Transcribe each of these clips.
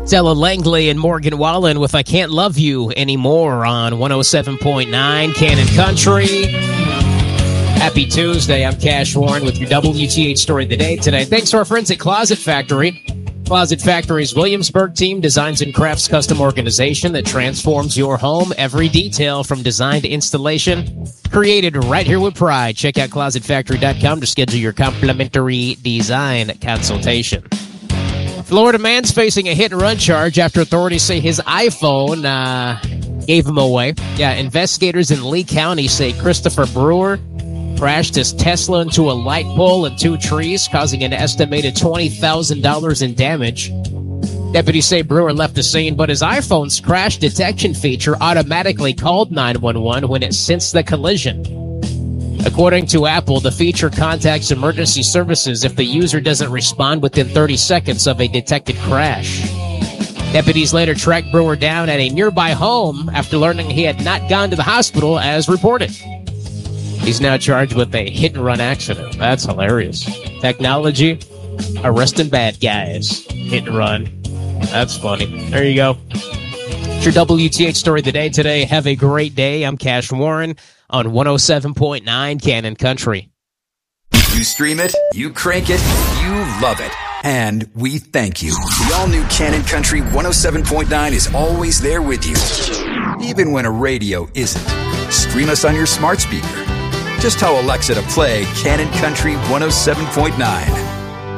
Della Langley and Morgan Wallen with I Can't Love You Anymore on 107.9 Cannon Country. Happy Tuesday. I'm Cash Warren with your WTH Story of the Day today. Thanks to our friends at Closet Factory. Closet Factory's Williamsburg team designs and crafts custom organization that transforms your home. Every detail from design to installation, created right here with pride. Check out closetfactory.com to schedule your complimentary design consultation. Florida man's facing a hit-and-run charge after authorities say his iPhone gave him away. Yeah, investigators in Lee County say Christopher Brewer crashed his Tesla into a light pole and 2 trees, causing an estimated $20,000 in damage. Deputies say Brewer left the scene, but his iPhone's crash detection feature automatically called 911 when it sensed the collision. According to Apple, the feature contacts emergency services if the user doesn't respond within 30 seconds of a detected crash. Deputies later tracked Brewer down at a nearby home after learning he had not gone to the hospital as reported. He's now charged with a hit-and-run accident. That's hilarious. Technology, arresting bad guys. Hit and run. That's funny. There you go. It's your WTH Story of the Day today. Have a great day. I'm Cash Warren on 107.9 Cannon Country. You stream it, you crank it, you love it. And we thank you. The all-new Cannon Country 107.9 is always there with you. Even when a radio isn't. Stream us on your smart speaker. Just tell Alexa to play Cannon Country 107.9.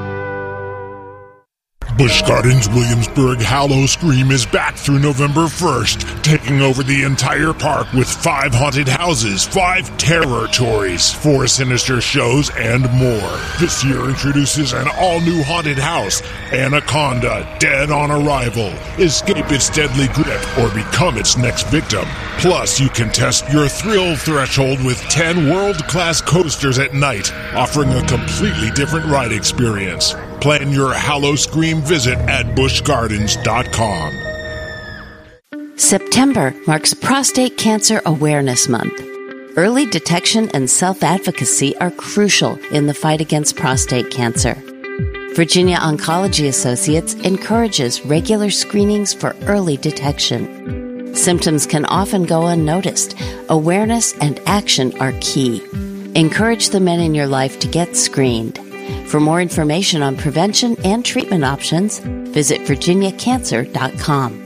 Busch Gardens Williamsburg Hallow Scream is back through November 1st, taking over the entire park with 5 haunted houses, 5 terror toys, 4 sinister shows, and more. This year introduces an all-new haunted house, Anaconda, Dead on Arrival. Escape its deadly grip or become its next victim. Plus, you can test your thrill threshold with 10 world-class coasters at night, offering a completely different ride experience. Plan your Hallow Scream visit at buschgardens.com. September marks Prostate Cancer Awareness Month. Early detection and self-advocacy are crucial in the fight against prostate cancer. Virginia Oncology Associates encourages regular screenings for early detection. Symptoms can often go unnoticed. Awareness and action are key. Encourage the men in your life to get screened. For more information on prevention and treatment options, visit virginiacancer.com.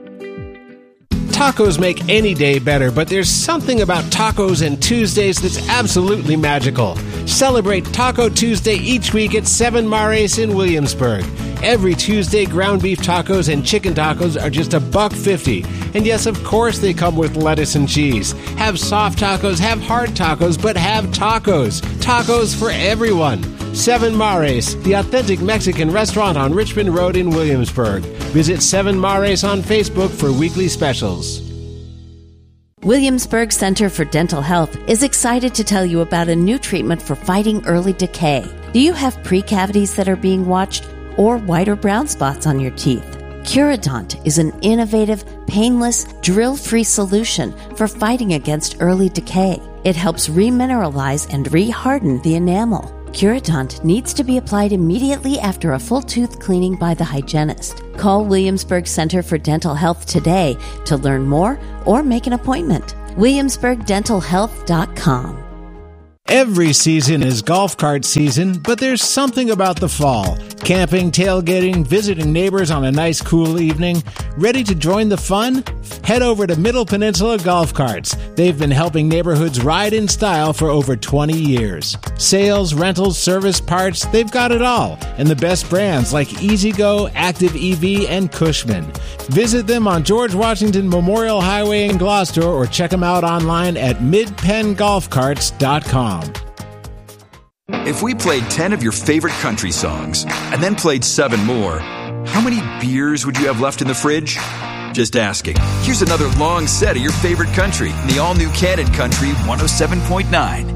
Tacos make any day better, but there's something about tacos and Tuesdays that's absolutely magical. Celebrate Taco Tuesday each week at 7 Mares in Williamsburg. Every Tuesday, ground beef tacos and chicken tacos are just $1.50. And yes, of course, they come with lettuce and cheese. Have soft tacos, have hard tacos, but have tacos. Tacos for everyone. 7 Mares, the authentic Mexican restaurant on Richmond Road in Williamsburg. Visit 7 Mares on Facebook for weekly specials. Williamsburg Center for Dental Health is excited to tell you about a new treatment for fighting early decay. Do you have precavities that are being watched or white or brown spots on your teeth? Curodont is an innovative, painless, drill-free solution for fighting against early decay. It helps remineralize and reharden the enamel. Curodont needs to be applied immediately after a full tooth cleaning by the hygienist. Call Williamsburg Center for Dental Health today to learn more or make an appointment. WilliamsburgDentalHealth.com. Every season is golf cart season, but there's something about the fall. Camping, tailgating, visiting neighbors on a nice cool evening. Ready to join the fun? Head over to Middle Peninsula Golf Carts. They've been helping neighborhoods ride in style for over 20 years. Sales, rentals, service, parts, they've got it all. And the best brands like E-Z-GO, Active EV, and Cushman. Visit them on George Washington Memorial Highway in Gloucester or check them out online at midpengolfcarts.com. If we played 10 of your favorite country songs and then played 7 more, how many beers would you have left in the fridge? Just asking. Here's another long set of your favorite country in the all-new Cannon Country 107.9.